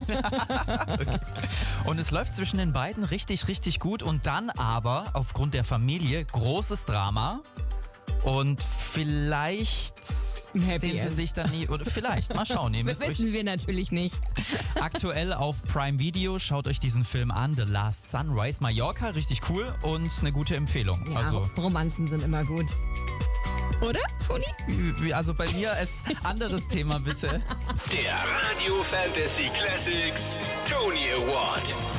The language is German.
Okay. Und es läuft zwischen den beiden richtig, richtig gut. Und dann aber aufgrund der Familie großes Drama. Und vielleicht Happy sehen sie End. sich dann nie. Oder vielleicht, mal schauen. Ihr Das müsst euch wissen wir natürlich nicht. aktuell auf Prime Video. Schaut euch diesen Film an. The Last Sunrise. Mallorca, richtig cool und eine gute Empfehlung. Ja, Also, Romanzen sind immer gut. Oder, Toni? also bei mir ist anderes Thema, bitte. Der Radio Fantasy Classics Tony Award.